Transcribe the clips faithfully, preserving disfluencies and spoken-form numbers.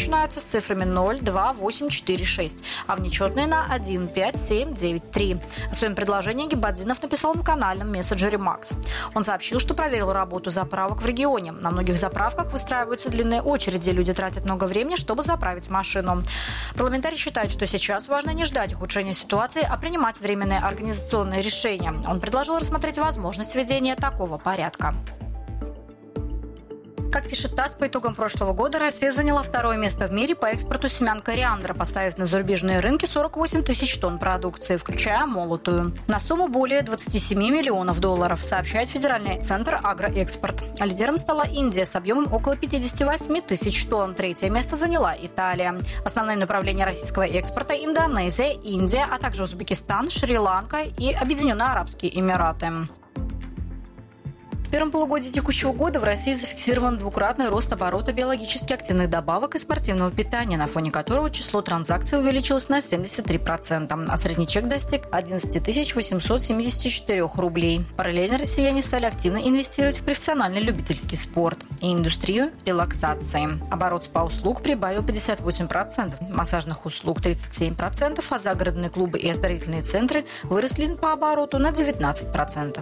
начинаются с цифрами ноль, два, восемь, четыре, шесть, а внечетные на один, пять, семь, девять, три. О своем предложении Гибадзинов написал на канальном мессенджере Макс. Он сообщил, что проверил работу заправок в регионе. На многих заправках выстраиваются длинные очереди, люди тратят много времени, чтобы заправить машину. Парламентарий считает, что сейчас важно не ждать ухудшения ситуации, а принимать временные организационные решения. Он предложил рассмотреть возможность введения такого порядка. Как пишет ТАСС, по итогам прошлого года Россия заняла второе место в мире по экспорту семян кориандра, поставив на зарубежные рынки сорок восемь тысяч тонн продукции, включая молотую, на сумму более двадцать семь миллионов долларов, сообщает Федеральный центр агроэкспорт. Лидером стала Индия с объемом около пятьдесят восемь тысяч тонн. Третье место заняла Италия. Основные направления российского экспорта – Индонезия, Индия, а также Узбекистан, Шри-Ланка и Объединенные Арабские Эмираты. В первом полугодии текущего года в России зафиксирован двукратный рост оборота биологически активных добавок и спортивного питания, на фоне которого число транзакций увеличилось на семьдесят три процента, а средний чек достиг одиннадцать тысяч восемьсот семьдесят четыре рублей. Параллельно россияне стали активно инвестировать в профессиональный любительский спорт и индустрию релаксации. Оборот спа-услуг прибавил пятьдесят восемь процентов, массажных услуг тридцать семь процентов, а загородные клубы и оздоровительные центры выросли по обороту на девятнадцать процентов.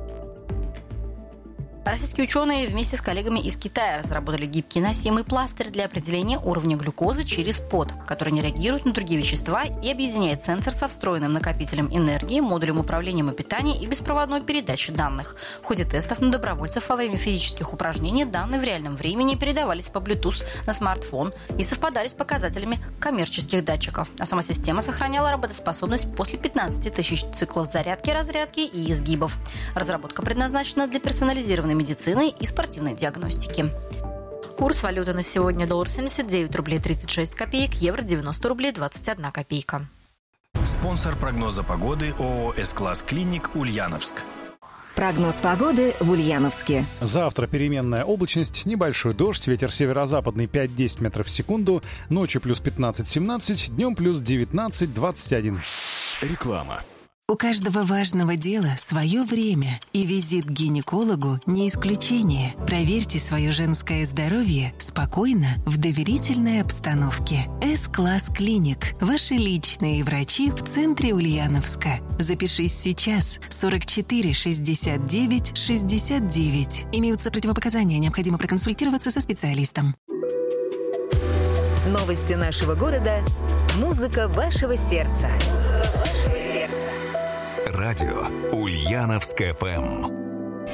Российские ученые вместе с коллегами из Китая разработали гибкий носимый пластырь для определения уровня глюкозы через пот, который не реагирует на другие вещества и объединяет сенсор со встроенным накопителем энергии, модулем управления питания и беспроводной передачей данных. В ходе тестов на добровольцев во время физических упражнений данные в реальном времени передавались по Bluetooth на смартфон и совпадали с показателями коммерческих датчиков. А сама система сохраняла работоспособность после пятнадцати тысяч циклов зарядки, разрядки и изгибов. Разработка предназначена для персонализированной медицины и спортивной диагностики. Курс валюты на сегодня: доллар семьдесят девять рублей тридцать шесть копеек, евро девяносто рублей двадцать одна копейка. Спонсор прогноза погоды ООО «С-класс Клиник» Ульяновск. Прогноз погоды в Ульяновске. Завтра переменная облачность, небольшой дождь, ветер северо-западный пять-десять метров в секунду, ночью плюс пятнадцать-семнадцать, днем плюс девятнадцать-двадцать один. Реклама. У каждого важного дела свое время, и визит к гинекологу не исключение. Проверьте свое женское здоровье спокойно, в доверительной обстановке. С-класс Клиник. Ваши личные врачи в центре Ульяновска. Запишись сейчас. сорок четыре шестьдесят девять шестьдесят девять. Имеются противопоказания, необходимо проконсультироваться со специалистом. Новости нашего города. Музыка вашего сердца. Музыка вашего сердца. Радио Ульяновск эф эм.